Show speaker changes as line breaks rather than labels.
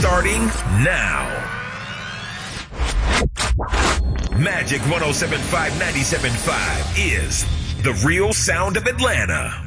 starting now. Magic 107.5, 97.5 is the real sound of Atlanta.